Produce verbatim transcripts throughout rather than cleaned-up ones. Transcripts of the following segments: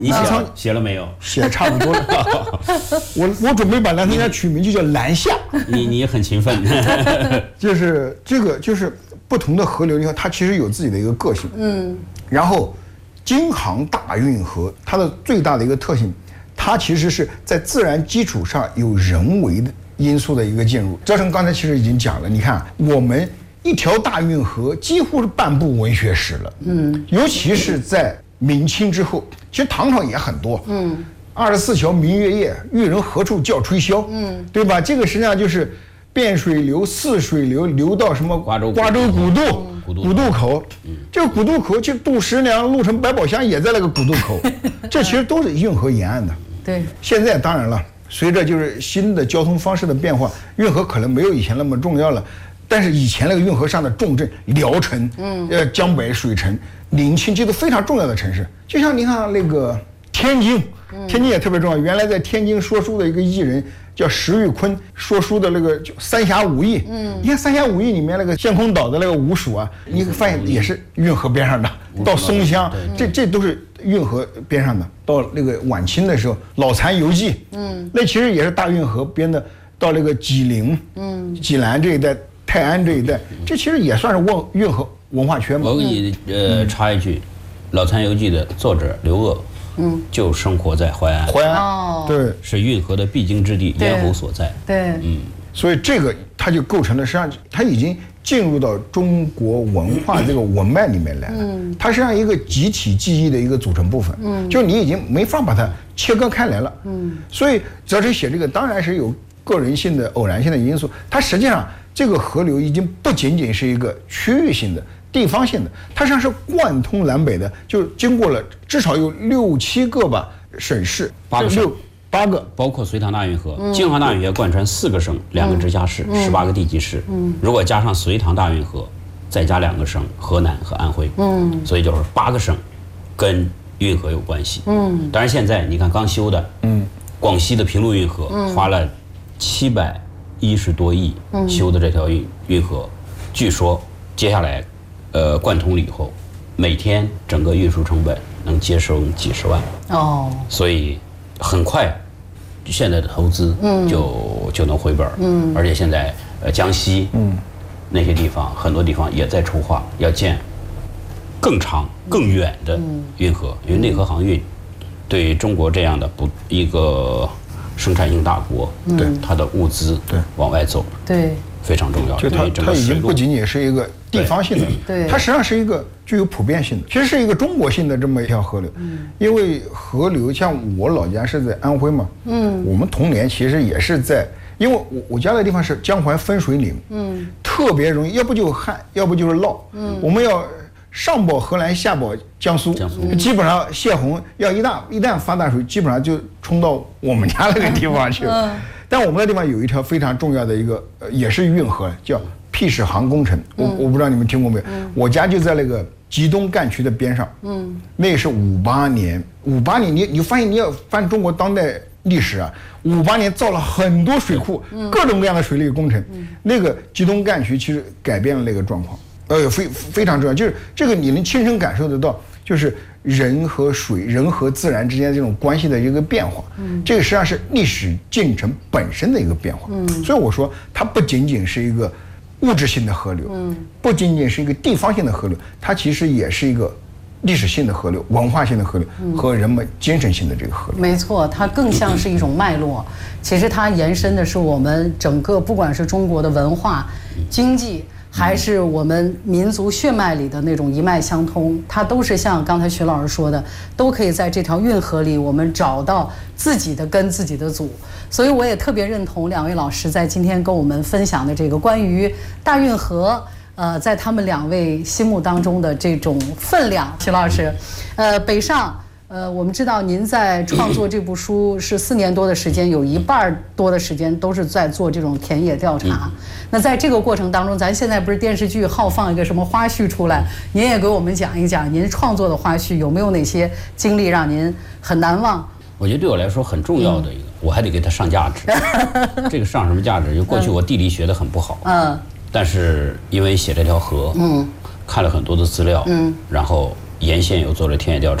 你写了写了没有？ 写差不多了。我我准备把澜沧江取名就叫澜夏。 你你很勤奋。 就是这个就是不同的河流，你看它其实有自己的一个个性。嗯。然后，京杭大运河它的最大的一个特性，它其实是在自然基础上有人为的因素的一个进入。赵成刚才其实已经讲了，你看我们一条大运河几乎是半部文学史了。嗯。尤其是在明清之后，其实唐朝也很多。嗯。二十四桥明月夜，玉人何处教吹箫。嗯。对吧？这个实际上就是汴水流、泗水流流到什么瓜州瓜州古渡。古渡口，这个古渡口，就渡十娘、鹿城百宝箱也在那个古渡口，这其实都是运河沿岸的。 对， 现在当然了，随着就是新的交通方式的变化，运河可能没有以前那么重要了。但是以前那个运河上的重镇聊城，嗯，呃，江北、水城、临清，这都非常重要的城市。就像你看那个天津，天津也特别重要。原来在天津说书的一个艺人叫石玉坤，说书的那个《三峡五义》。嗯，你看《三峡五义》里面那个陷空岛的那个吴蜀啊，你会发现也是运河边上的。到松乡，这这都是运河边上的。到那个晚清的时候，《老残游记》，嗯，那其实也是大运河边的。到那个济宁，嗯，济南这一带、泰安这一带，这其实也算是文运河文化圈嘛。 我给你呃插一句，《老残游记》的作者刘鹗。嗯，就生活在淮安， 淮安，哦，对， 是运河的必经之地，咽喉所在。 对， 嗯， 所以这个它就构成了，实际上它已经进入到中国文化这个文脉里面来了。嗯，它实际上一个集体记忆的一个组成部分。嗯，就你已经没法把它切割开来了。嗯，所以哲学写这个当然是有个人性的、偶然性的因素。它实际上这个河流已经不仅仅是一个区域性的。地方性的，它实际上是贯通南北的，就经过了至少有六七个吧省市， 八个六八个， 包括隋唐大运河，京杭大运河贯穿四个省、两个直辖市、十八个地级市。嗯，如果加上隋唐大运河，再加两个省，河南和安徽。嗯，所以就是八个省跟运河有关系。嗯，当然现在你看刚修的，嗯，广西的平陆运河花了七百一十多亿修的这条运运河，据说接下来。呃，贯通了以后，每天整个运输成本能节省几十万哦，所以很快，现在的投资就、嗯、就能回本。嗯，而且现在呃江西嗯那些地方很多地方也在筹划要建更长更远的运河，因为内河航运对中国这样的不一个生产型大国，对、嗯、它的物资对往外走对非常重要， 就它它已经不仅仅是一个。地方性的， 对， 它实际上是一个具有普遍性的，其实是一个中国性的这么一条河流。嗯，因为河流像我老家是在安徽嘛，嗯，我们童年其实也是在，因为我我家的地方是江淮分水岭，嗯，特别容易，要不就旱，要不就是涝，嗯，我们要上保河南，下保江苏，江苏基本上泄洪要一旦一旦发大水，基本上就冲到我们家那个地方去了。嗯，但我们那地方有一条非常重要的一个，呃，也是运河，叫。辟矢航工程，我我不知道你们听过没有？嗯、我家就在那个吉东干区的边上。嗯，那是五八年，五八年你你发现你要翻中国当代历史啊，五八年造了很多水库，嗯、各种各样的水利工程。嗯、那个吉东干区其实改变了那个状况，呃，非非常重要，就是这个你能亲身感受得到，就是人和水、人和自然之间这种关系的一个变化。嗯，这个实际上是历史进程本身的一个变化。嗯，所以我说它不仅仅是一个。物质性的河流，嗯，不仅仅是一个地方性的河流，它其实也是一个历史性的河流、文化性的河流和人们精神性的这个河流。 没错，它更像是一种脉络。其实它延伸的是我们整个，不管是中国的文化、经济，还是我们民族血脉里的那种一脉相通，它都是像刚才徐老师说的，都可以在这条运河里，我们找到自己的根、自己的祖。所以我也特别认同两位老师在今天跟我们分享的这个关于大运河，呃，在他们两位心目当中的这种分量。徐老师，呃，北上。呃，我们知道您在创作这部书是四年多的时间，有一半多的时间都是在做这种田野调查。那在这个过程当中，咱现在不是电视剧好放一个什么花絮出来，您也给我们讲一讲您创作的花絮有没有哪些经历让您很难忘？ 我觉得对我来说很重要的一个，嗯、我还得给它上价值。这个上什么价值？就过去我地理学得很不好，嗯，但是因为写这条河，嗯，看了很多的资料，嗯，然后沿线又做了田野调查。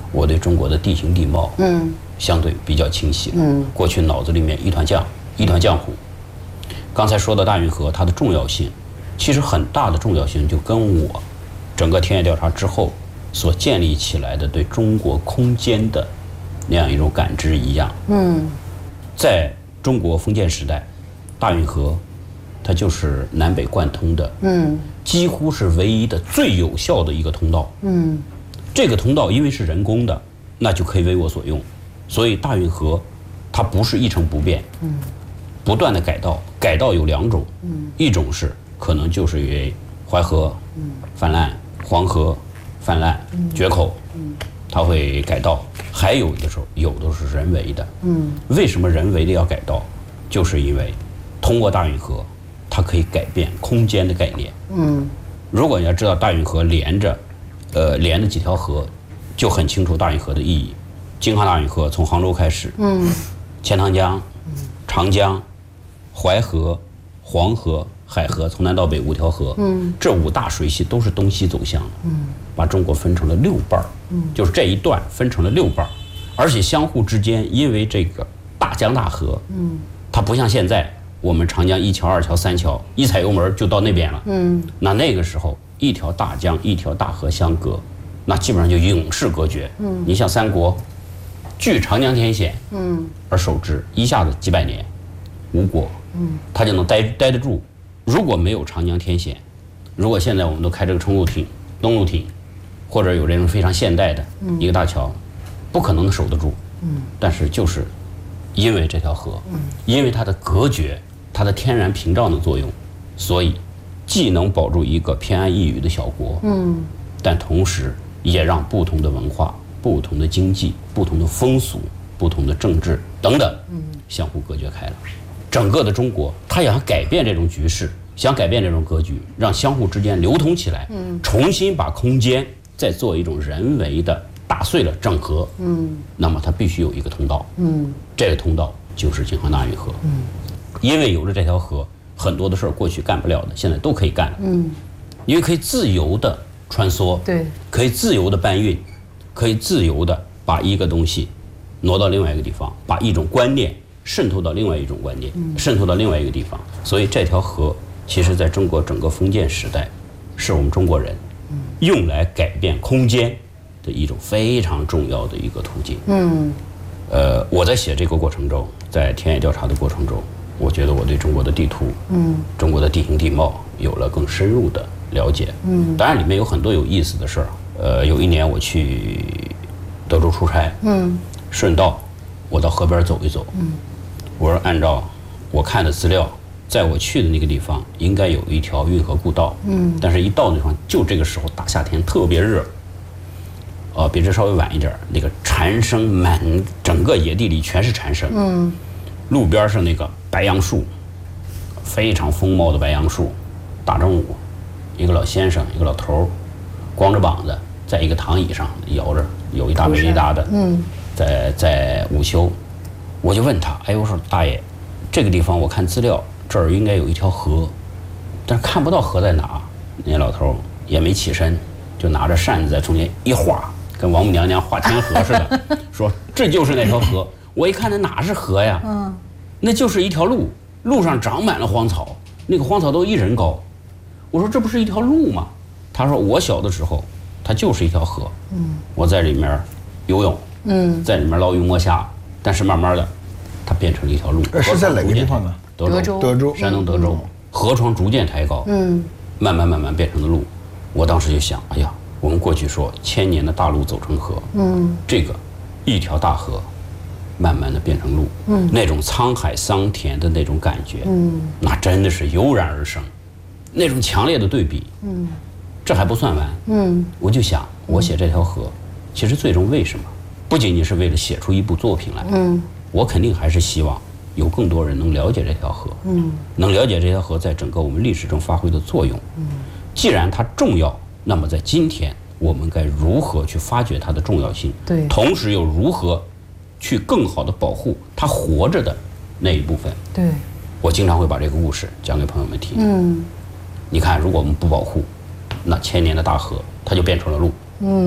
我对中国的地形地貌，嗯，相对比较清晰。嗯，过去脑子里面一团浆，一团浆糊。刚才说的大运河，它的重要性，其实很大的重要性就跟我整个田野调查之后所建立起来的对中国空间的那样一种感知一样。嗯，在中国封建时代，大运河它就是南北贯通的，嗯，几乎是唯一的最有效的一个通道。嗯，这个通道因为是人工的，那就可以为我所用，所以大运河它不是一成不变，嗯，不断的改道。改道有两种，嗯，一种是可能就是因为淮河泛滥、黄河泛滥、决口，嗯，它会改道；还有的时候有的是人为的，嗯，为什么人为的要改道？就是因为通过大运河，它可以改变空间的概念。嗯，如果你要知道大运河连着，呃，连着几条河，就很清楚大运河的意义。京杭大运河从杭州开始，嗯，钱塘江、长江、淮河、黄河、海河，从南到北五条河，嗯，这五大水系都是东西走向的，嗯，把中国分成了六半儿，嗯，就是这一段分成了六半儿，而且相互之间因为这个大江大河，嗯，它不像现在我们长江一桥、二桥、三桥，一踩油门就到那边了，嗯，那那个时候一条大江、一条大河相隔，那基本上就永世隔绝，嗯，你像三国，据长江天险，嗯，而守之，一下子几百年，吴国。嗯，他就能待待得住。如果没有长江天险，如果现在我们都开这个冲路艇、东路艇，或者有这种非常现代的一个大桥，不可能守得住。嗯，但是就是因为这条河，嗯，因为它的隔绝、它的天然屏障的作用，所以既能保住一个偏安一隅的小国，嗯，但同时也让不同的文化、不同的经济、不同的风俗、不同的政治等等，嗯，相互隔绝开了。整个的中国，他想改变这种局势，想改变这种格局，让相互之间流通起来，嗯，重新把空间再做一种人为的打碎了整合，嗯，那么它必须有一个通道，嗯，这个通道就是京杭大运河，嗯，因为有了这条河，很多的事儿过去干不了的，现在都可以干了，嗯，因为可以自由的穿梭，对，可以自由的搬运，可以自由的把一个东西挪到另外一个地方，把一种观念渗透到另外一种观念，渗透到另外一个地方。所以这条河其实在中国整个封建时代，是我们中国人用来改变空间的一种非常重要的一个途径。嗯，呃，我在写这个过程中，在田野调查的过程中，我觉得我对中国的地图，嗯，中国的地形地貌有了更深入的了解。嗯，当然里面有很多有意思的事儿。呃，有一年我去德州出差，嗯，顺道我到河边走一走，嗯。我说按照我看的资料，在我去的那个地方应该有一条运河故道，嗯，但是一到那地方就这个时候大夏天特别热，呃，比这稍微晚一点，那个蝉声满整个野地里全是蝉声，嗯，路边是那个白杨树，非常丰茂的白杨树，大正午，一个老先生，一个老头，光着膀子，在一个躺椅上摇着，有一大没一大的，嗯，在在午休。我就问他，哎，我说大爷，这个地方我看资料，这儿应该有一条河，但是看不到河在哪。那老头也没起身，就拿着扇子在中间一画，跟王母娘娘画天河似的，说这就是那条河。我一看那哪是河呀？嗯，那就是一条路，路上长满了荒草，那个荒草都一人高。我说这不是一条路吗？他说我小的时候，它就是一条河。嗯，我在里面游泳，嗯，在里面捞鱼摸虾。但是慢慢的，它变成了一条路。 是在哪个地方呢？ 德州， 德州， 山东德州，河床逐渐抬高，嗯，慢慢慢慢变成了路。我当时就想，哎呀，我们过去说千年的大路走成河，嗯，这个一条大河，慢慢的变成路，嗯，那种沧海桑田的那种感觉，嗯，那真的是油然而生，那种强烈的对比，嗯，这还不算完，嗯，我就想，我写这条河，其实最终为什么？不仅仅是为了写出一部作品来，嗯，我肯定还是希望有更多人能了解这条河，嗯，能了解这条河在整个我们历史中发挥的作用，嗯，既然它重要，那么在今天我们该如何去发掘它的重要性？对，同时又如何去更好的保护它活着的那一部分？对，我经常会把这个故事讲给朋友们听。嗯，你看，如果我们不保护，那千年的大河它就变成了路。嗯，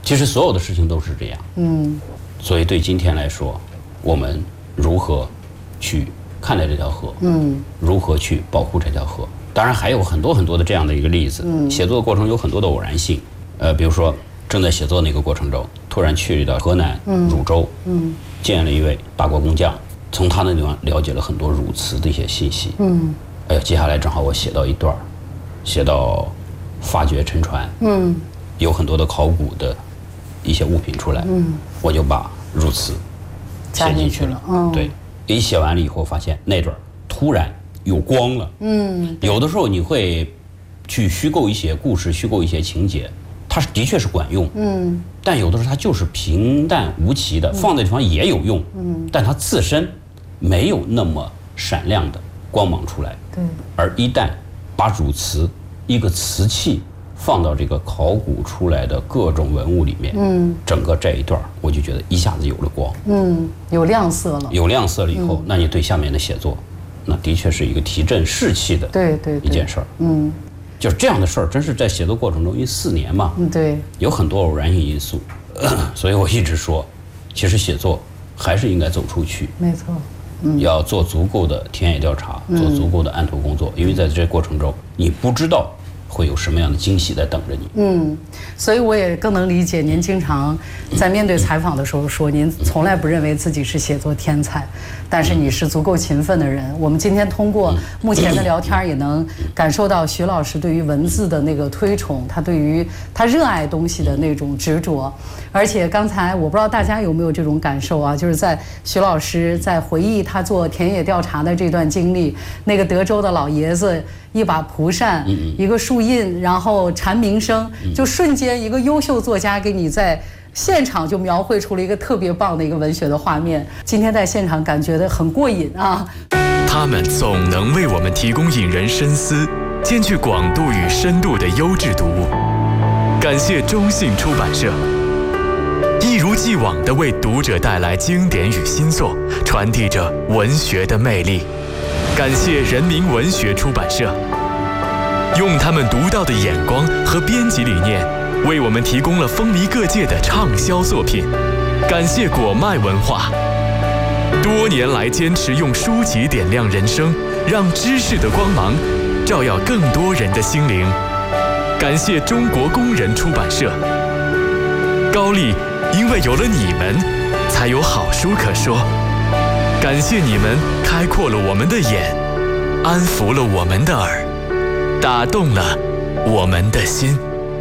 其实所有的事情都是这样。嗯，所以对今天来说，我们如何去看待这条河？嗯，如何去保护这条河？当然还有很多很多的这样的一个例子。嗯，写作的过程有很多的偶然性。呃，比如说正在写作那个过程中，突然去到河南汝州，嗯，见了一位大国工匠，从他那地方了解了很多汝瓷的一些信息。嗯，哎呀，接下来正好我写到一段，写到发掘沉船，嗯，有很多的考古的一些物品出来，嗯，我就把汝瓷写进去了。嗯，对，一写完了以后，发现那段突然有光了。嗯，有的时候你会去虚构一些故事，虚构一些情节，它是的确是管用。嗯，但有的时候它就是平淡无奇的，放在地方也有用。嗯，但它自身没有那么闪亮的光芒出来。对，而一旦把汝瓷一个瓷器放到这个考古出来的各种文物里面，嗯，整个这一段我就觉得一下子有了光，嗯， 有亮色了。 有亮色了以后，嗯，那你对下面的写作，那的确是一个提振士气的， 对对一件事儿，嗯，就是这样的事儿，真是在写作过程中，因为四年嘛， 嗯，对， 有很多偶然性因素，所以我一直说，其实写作还是应该走出去， 没错。 嗯，要做足够的田野调查，做足够的案头工作，因为在这过程中，你不知道会有什么样的惊喜在等着你。嗯， 所以我也更能理解您经常在面对采访的时候说，您从来不认为自己是写作天才，但是你是足够勤奋的人。我们今天通过目前的聊天，也能感受到徐老师对于文字的那个推崇，他对于他热爱东西的那种执着。而且刚才我不知道大家有没有这种感受啊，就是在徐老师在回忆他做田野调查的这段经历，那个德州的老爷子一把蒲扇，一个树印，然后蝉鸣声，就瞬间一个优秀作家给你在现场就描绘出了一个特别棒的一个文学的画面。今天在现场感觉的很过瘾啊！ 他们总能为我们提供引人深思、兼具广度与深度的优质读物。感谢中信出版社，一如既往地为读者带来经典与新作，传递着文学的魅力。感谢人民文学出版社，用他们独到的眼光和编辑理念，为我们提供了风靡各界的畅销作品。感谢果麦文化，多年来坚持用书籍点亮人生，让知识的光芒照耀更多人的心灵。感谢中国工人出版社，高丽因为有了你们，才有好书可说。感谢你们开阔了我们的眼，安抚了我们的耳，打动了我们的心。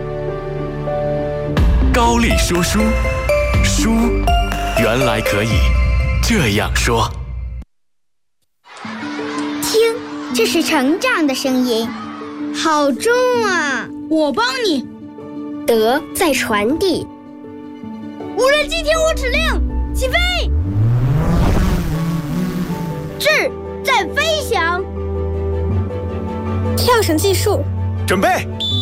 高丽说书，书原来可以这样说。 听，这是成长的声音，好重啊！ 我帮你。 德在传递。 无人机听我指令，起飞！智在飞翔。 跳绳计数， 准备。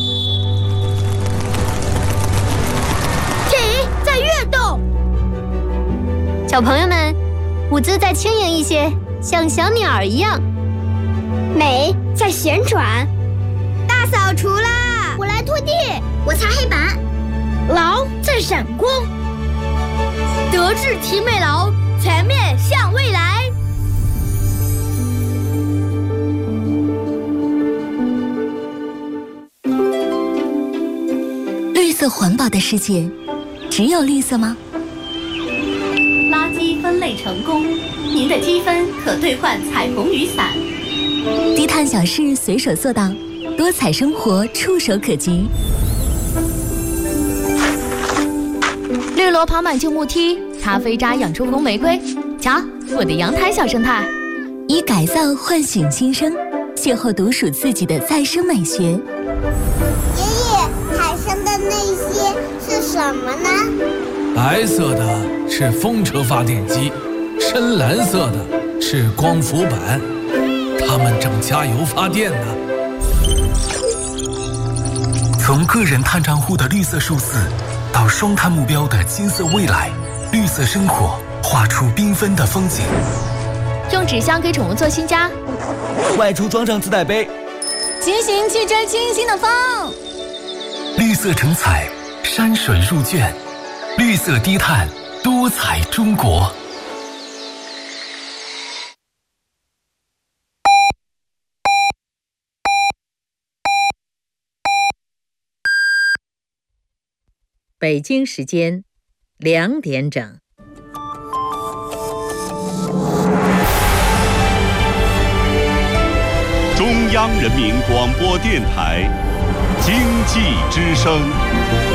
体在跃动。 小朋友们，舞姿再轻盈一些，像小鸟儿一样。 美在旋转。 大扫除啦！ 我来拖地，我擦黑板。 劳在闪光。德智体美劳，全面向未来。 绿色环保的世界，只有绿色吗？ 垃圾分类成功，您的积分可兑换彩虹雨伞。 低碳小事随手做到，多彩生活触手可及。 绿萝爬满旧木梯，咖啡渣养出红玫瑰。瞧，我的阳台小生态。 以改造唤醒新生，邂逅独属自己的再生美学。爷爷，海上的那些是什么呢？ 白色的是风车发电机，深蓝色的是光伏板，它们正加油发电呢。 从个人碳账户的绿色数字，到双碳目标的金色未来，绿色生活画出缤纷的风景。 用纸箱给宠物做新家， 外出装上自带杯， 骑行去追清新的风。 绿色成彩，山水入卷， 绿色低碳，多彩中国。 北京时间两点整。 中央人民广播电台经济之声。